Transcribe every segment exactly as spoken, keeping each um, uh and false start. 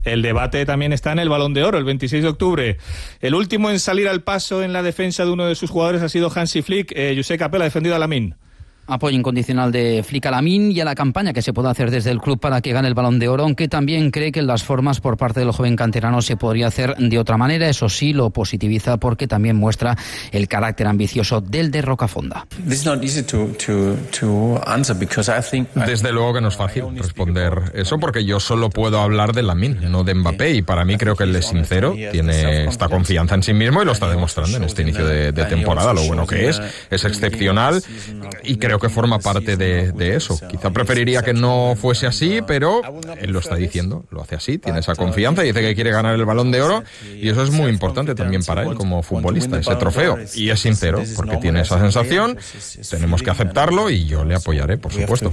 El debate también está en el Balón de Oro, el veintiséis de octubre. El último en salir al paso en la defensa de uno de sus jugadores ha sido Hansi Flick. Eh, Josep Capel ha defendido a Lamine. Apoyo incondicional de Flick a Lamine y a la campaña que se puede hacer desde el club para que gane el Balón de Oro, aunque también cree que en las formas por parte del joven canterano se podría hacer de otra manera. Eso sí, lo positiviza porque también muestra el carácter ambicioso del de Rocafonda. Desde luego que no es fácil responder eso, porque yo solo puedo hablar de Lamine, no de Mbappé, y para mí creo que él es sincero, tiene esta confianza en sí mismo y lo está demostrando en este inicio de, de temporada, lo bueno que es, es excepcional y creo que forma parte de, de eso. Quizá preferiría que no fuese así, pero él lo está diciendo, lo hace así, tiene esa confianza y dice que quiere ganar el Balón de Oro, y eso es muy importante también para él como futbolista, ese trofeo, y es sincero porque tiene esa sensación. Tenemos que aceptarlo y yo le apoyaré, por supuesto.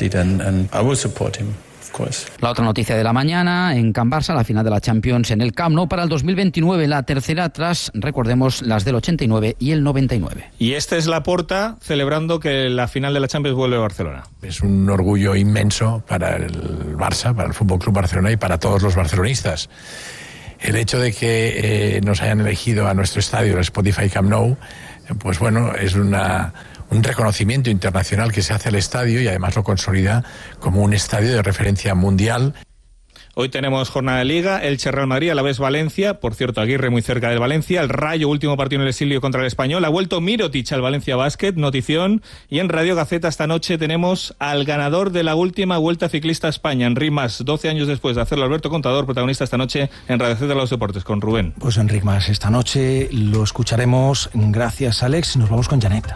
La otra noticia de la mañana, en Can Barça, la final de la Champions en el Camp Nou para el dos mil veintinueve, la tercera tras, recordemos, las del ochenta y nueve y el noventa y nueve. Y este es Laporta celebrando que la final de la Champions vuelve a Barcelona. Es un orgullo inmenso para el Barça, para el F C Barcelona y para todos los barcelonistas. El hecho de que eh, nos hayan elegido a nuestro estadio, el Spotify Camp Nou, pues bueno, es una... un reconocimiento internacional que se hace al estadio y además lo consolida como un estadio de referencia mundial. Hoy tenemos jornada de Liga, Elche Real Madrid, Alavés Valencia, por cierto Aguirre muy cerca del Valencia, el Rayo último partido en el exilio contra el Español, ha vuelto Mirotic al Valencia Basket, notición, y en Radio Gaceta esta noche tenemos al ganador de la última Vuelta Ciclista a España, Enric Mas, doce años después de hacerlo, Alberto Contador, protagonista esta noche en Radio Gaceta de los Deportes con Rubén. Pues Enric Mas, esta noche lo escucharemos, gracias Alex, nos vamos con Janet.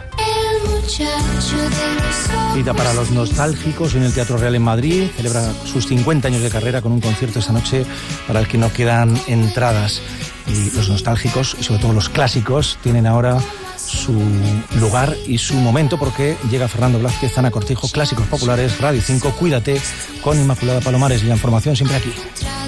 Cita para los nostálgicos en el Teatro Real en Madrid, celebra sus cincuenta años de carrera con un concierto esta noche para el que no quedan entradas. Y los nostálgicos, y sobre todo los clásicos, tienen ahora su lugar y su momento porque llega Fernando Blázquez, Ana Cortijo, Clásicos Populares, Radio cinco, Cuídate, con Inmaculada Palomares y la información siempre aquí.